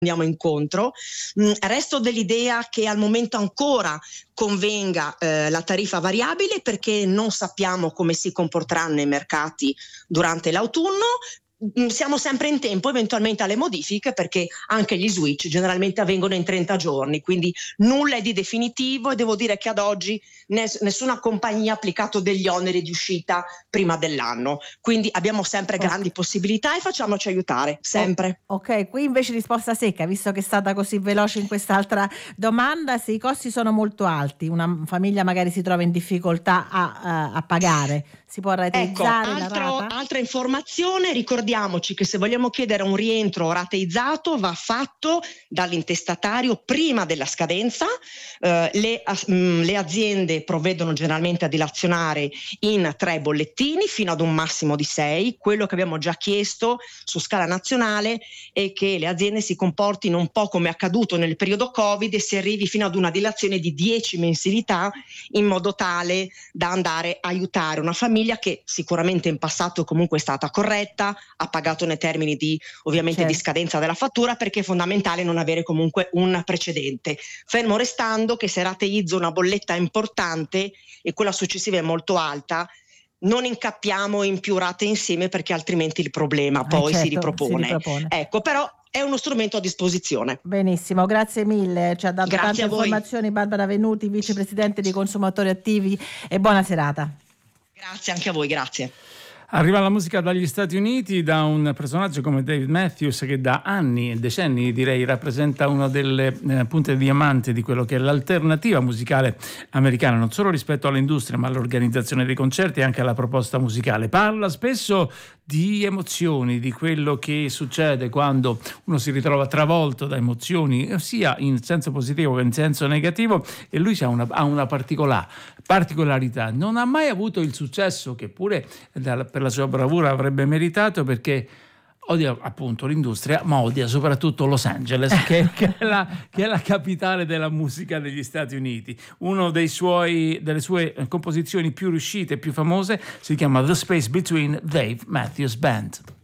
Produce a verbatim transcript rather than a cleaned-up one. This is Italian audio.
andiamo incontro. Mm, resto dell'idea che al momento ancora convenga eh, la tariffa variabile, perché non sappiamo come si comporteranno i mercati durante l'autunno. Siamo sempre in tempo eventualmente alle modifiche, perché anche gli switch generalmente avvengono in trenta giorni, quindi nulla è di definitivo, e devo dire che ad oggi ness- nessuna compagnia ha applicato degli oneri di uscita prima dell'anno, quindi abbiamo sempre Ok. grandi possibilità e facciamoci aiutare sempre. Oh, ok, qui invece risposta secca, visto che è stata così veloce in quest'altra domanda: se i costi sono molto alti, una famiglia magari si trova in difficoltà a, a- a pagare, si può Ecco, rateizzare la altro- rata? altra informazione, ricordiamoci che se vogliamo chiedere un rientro rateizzato va fatto dall'intestatario prima della scadenza. Eh, le, as- mh, le aziende provvedono generalmente a dilazionare in tre bollettini fino ad un massimo di sei. Quello che abbiamo già chiesto su scala nazionale è che le aziende si comportino un po' come è accaduto nel periodo Covid e si arrivi fino ad una dilazione di dieci mensilità, in modo tale da andare a aiutare una famiglia che sicuramente in passato comunque è stata corretta, ha pagato nei termini di ovviamente Certo. di scadenza della fattura, perché è fondamentale non avere comunque un precedente, fermo restando che se rateizzo una bolletta importante e quella successiva è molto alta, non incappiamo in più rate insieme, perché altrimenti il problema Eh, poi si certo, si ripropone. ripropone. Ecco, però è uno strumento a disposizione. Benissimo, grazie mille, ci ha dato Grazie tante a voi. informazioni Barbara Venuti, vicepresidente dei consumatori attivi, e buona serata. Grazie anche a voi, grazie. Arriva la musica dagli Stati Uniti, da un personaggio come Dave Matthews, che da anni e decenni direi rappresenta una delle eh, punte diamante di quello che è l'alternativa musicale americana, non solo rispetto all'industria ma all'organizzazione dei concerti e anche alla proposta musicale. Parla spesso di emozioni, di quello che succede quando uno si ritrova travolto da emozioni, sia in senso positivo che in senso negativo, e lui ha una, ha una particolar, particolarità. Non ha mai avuto il successo che pure da, per la sua bravura avrebbe meritato, perché odia appunto l'industria, ma odia soprattutto Los Angeles, che, che, è la, che è la capitale della musica degli Stati Uniti. Uno dei suoi, delle sue composizioni più riuscite e più famose si chiama The Space Between Dave Matthews Band.